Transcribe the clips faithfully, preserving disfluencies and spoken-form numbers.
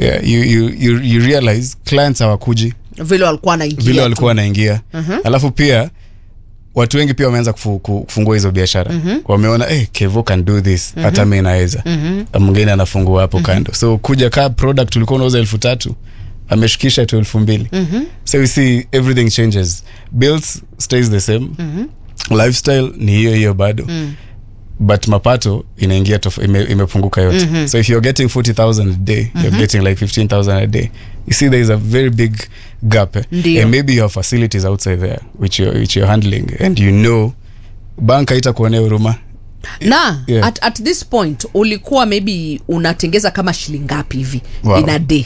yeah, you, you, you, you realize clients hawakuji vile walikuwa wanaingia vile walikuwa wanaingia uh-huh. Alafu pia watu wengi pia wameanza kufu, kufungua hizo biashara uh-huh. Wameona eh, Kevo can do this uh-huh. Hata mimi naweza uh-huh. Mwingine anafungua hapo uh-huh. Kando, so kuja ka product ulikuwa unauza elfu tatu ameshikisha tu elfu mbili uh-huh. So you see everything changes, bills stays the same uh-huh. Lifestyle ni hiyo hiyo bado uh-huh. But mapato inaingia ime, imepunguka yote mm-hmm. So if you're getting forty thousand a day mm-hmm. You're getting like fifteen thousand a day. You see there is a very big gap eh? And maybe you have facilities outside there which you're, which you're handling and you know bank haita kuonea huruma na yeah. at, at this point ulikuwa maybe unatengeza kama shilingi ngapi hivi wow. In a day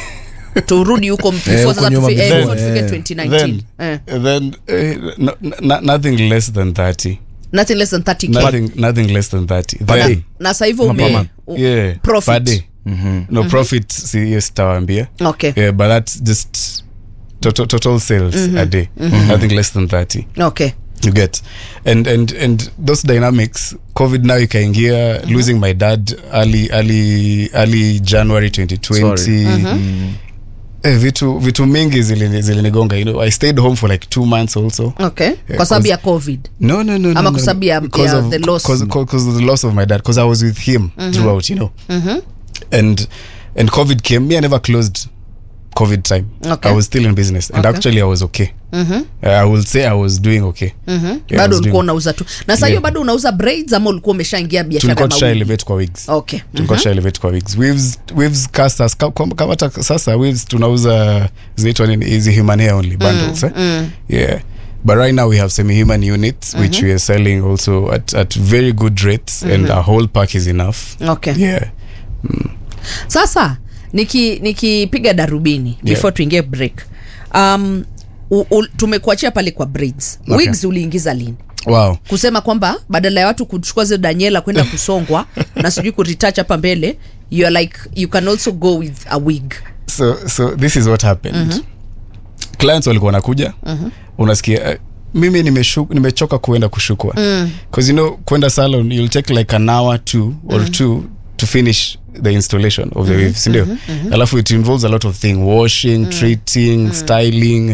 turudi huko before sasa tufike twenty nineteen then, eh. then uh, no, no, nothing less than thirty. Nothing less than thirty k. Nothing, nothing less than thirty. Na, na sasa hivyo ume yeah, profit. Per day. Mm-hmm. No mm-hmm. Profit si yes tawambia. Okay. Yeah, but that's just total total sales mm-hmm. a day. Mm-hmm. Nothing less than thirty. Okay. You get. And and and those dynamics, COVID now ikaingia mm-hmm. Losing my dad early early early January twenty twenty. Mm-hmm. Eh, vitu vitu mingi zilini zilinigonga, you know. I stayed home for like two months also. Okay. Yeah, kwa sababu ya COVID. No no no. Ama kwa sababu ya the loss. Because because of the loss of my dad, because I was with him mm-hmm. throughout, you know. Mm-hmm. And and COVID came. Me, I never closed COVID time. Okay. I was still in business and okay. Actually I was okay. Mm-hmm. Uh, I will say I was doing okay. Mm-hmm. Yeah, bado ulikuwa unauza tu. Na sasa hiyo yeah. Bado unauza braids ama ulikuwa umeshaingia biashara mawili? Tulikuwa elevate kwa wigs. Okay. Tulikuwa mm-hmm. elevate kwa wigs. Weaves weaves casters kama hata sasa weaves tunauza zinaitwa nini easy human hair only bundles mm, eh? Mm. Yeah. But right now we have semi-human units mm-hmm. which we are selling also at at very good rates mm-hmm. And a whole pack is enough. Okay. Yeah. Mm. Sasa niki nikipiga darubini yeah. Before tuingie break. Um U, u, tumekuachia pale kwa braids. Okay. Wigs uliingiza lini? Wow. Kusema kwamba badala ya watu kuchukua zile Daniela kwenda kusongwa na sijui kuretouch hapa mbele, you are like you can also go with a wig. So so this is what happened. Mm-hmm. Clients walikuwa wanakuja. Mm-hmm. Unasikia uh, mimi nimeshuka nimechoka kuenda kushukwa. Mm. Because you know kwenda salon you'll take like an hour two or mm-hmm. two to finish the installation of the mm-hmm. weave, sindio? Mm-hmm. Mm-hmm. Alafu it involves a lot of things, washing, mm. treating, mm. styling.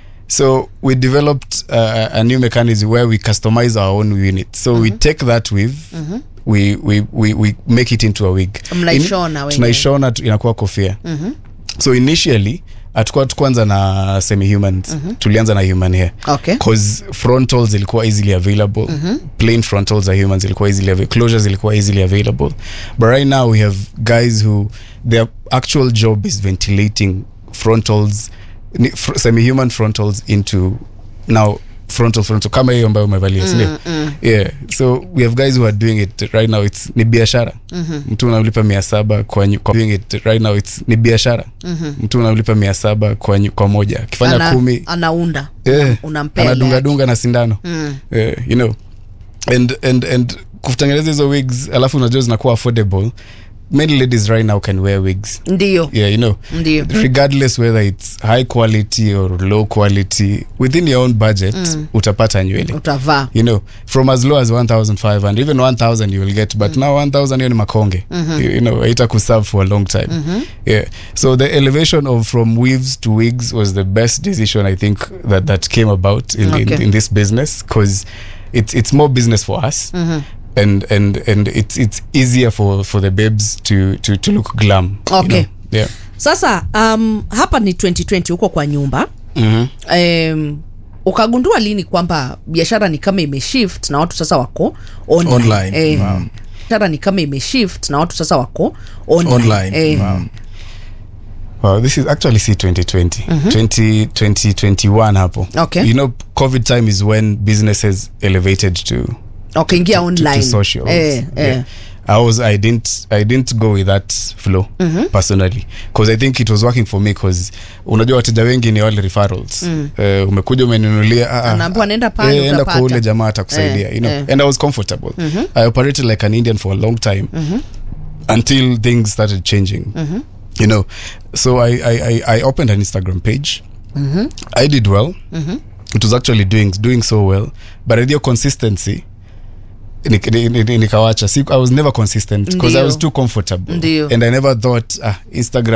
So we developed uh, a new mechanism where we customize our own unit. So mm-hmm. we take that weave, mm-hmm. we, we, we, we make it into a wig. Mnaishona tunaishona inakuwa kofia. Mm-hmm. So initially atakuwa tuanza na semi-humans. Mm-hmm. Tulianza na human hair. Okay. Because frontals ilikuwa easily available. Mm-hmm. Plain frontals za humans ilikuwa easily available. Closures ilikuwa easily available. But right now we have guys who their actual job is ventilating frontals, semi-human frontals into now frontal frontal kama hiyo ambayo umevalia mm, sio mm. Yeah, so we have guys who are doing it right now. It's ni biashara. Mm-hmm. Mtu unamlipa mia saba kwa, kwa doing it right now. It's ni biashara. Mm-hmm. Mtu unamlipa mia saba kwa kwa moja akifanya ana, kumi anaunda yeah, unampea anadunga dunga na sindano. Mm. Yeah, you know, and and and kutengeneza hizo wigs alafu unajua zinakuwa affordable. Many ladies right now can wear wigs. Ndio. Yeah, you know. Ndio. Regardless whether it's high quality or low quality, within your own budget, mm. utapata nywele. Utavaa. You know, from as low as one thousand five hundred, even one thousand you will get, but mm. now one thousand hiyo ni makonge. Mm-hmm. You, you know, haita kuserve for a long time. Mm-hmm. Yeah. So the elevation of from weaves to wigs was the best decision I think that that came about in okay. in, in this business, because it's it's more business for us. Mm-hmm. And and and it's it's easier for for the babes to to to look glam. Okay. You know? Yeah. Sasa um hapa ni twenty twenty huko kwa nyumba. Mhm. Um ukagundua lini kwamba biashara ni kama imeshift na watu sasa wako online? Online. Eh, wow. Biashara ni kama imeshift na watu sasa wako online. Online. Eh. Wow. Well, this is actually see twenty twenty. Mm-hmm. twenty twenty twenty-one hapo. Okay. You know, COVID time is when businesses elevated to okay, ingia online to, to socials. Eh, yeah. eh. I was I didn't I didn't go with that flow mm-hmm. personally, because I think it was working for me, because unajua wateja wengi ni wale referrals. Mm. Uh, umekuja umenunulia ah anaambiwa nenda pale eh, enda kwa ule jamaa atakusaidia, eh, you know, eh. And I was comfortable. Mm-hmm. I operated like an Indian for a long time. Mm-hmm. Until things started changing. Mm-hmm. You know, so I I I opened an Instagram page. Mm-hmm. I did well. Mm-hmm. It was actually doing doing so well, but I did consistency. Nikawacha. I was never consistent because I was too comfortable. Ndiyo. And I never thought ah, Instagram